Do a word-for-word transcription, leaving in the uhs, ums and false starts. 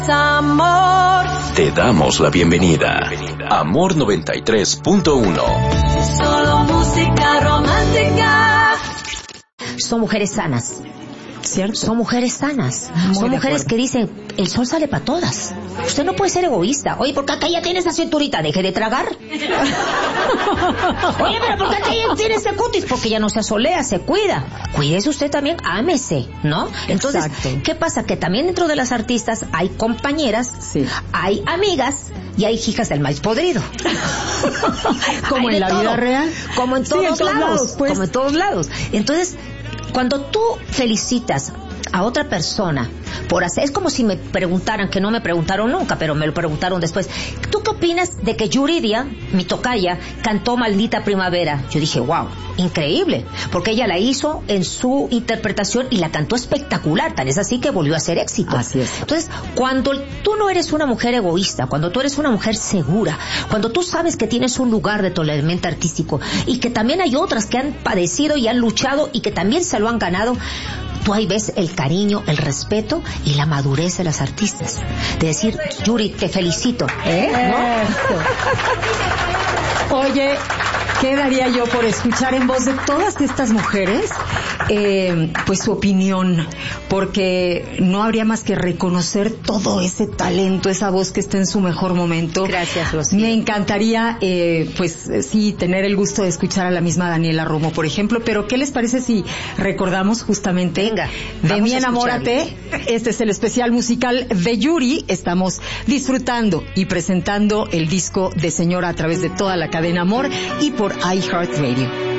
Amor. Te damos la bienvenida. Amor noventa y tres punto uno. Solo música romántica. Son mujeres sanas. ¿Cierto? Son mujeres sanas. Muy Son mujeres acuerdo. que dicen, el sol sale para todas. Usted no puede ser egoísta. Oye, ¿por qué acá ya tiene esa cinturita? Deje de tragar. Oye, pero ¿por qué acá ya tiene ese cutis? Porque ya no se asolea, se cuida. Cuídese usted también, ámese, ¿no? Entonces, Exacto. ¿qué pasa? Que también dentro de las artistas hay compañeras, Sí. hay amigas y hay hijas del maíz podrido. Como Hay en de la vida todo. real. Como en Sí, todos, en todos lados, lados, pues. como en todos lados. Entonces, cuando tú felicitas a otra persona por hacer, es como si me preguntaran, que no me preguntaron nunca, pero me lo preguntaron después, ¿tú qué opinas de que Yuridia, mi tocaya, cantó Maldita Primavera? Yo dije, wow, increíble, porque ella la hizo en su interpretación y la cantó espectacular, tan es así que volvió a ser éxito. Así es. Entonces, cuando tú no eres una mujer egoísta, cuando tú eres una mujer segura, cuando tú sabes que tienes un lugar de toleramiento artístico y que también hay otras que han padecido y han luchado y que también se lo han ganado, tú ahí ves el cariño, el respeto y la madurez de las artistas. De decir, Yuri, te felicito. ¿Eh? ¿No? Oye, ¿qué daría yo por escuchar en voz de todas estas mujeres, eh, pues su opinión? Porque no habría más que reconocer todo ese talento, esa voz que está en su mejor momento. Gracias, Rocío. Me encantaría, eh, pues eh, sí, tener el gusto de escuchar a la misma Daniela Romo, por ejemplo, pero ¿qué les parece si recordamos justamente Venga, de vamos Mi a Enamórate? Este es el especial musical de Yuri. Estamos disfrutando y presentando el disco de Señora a través de toda la cadena Amor y por iHeartRadio.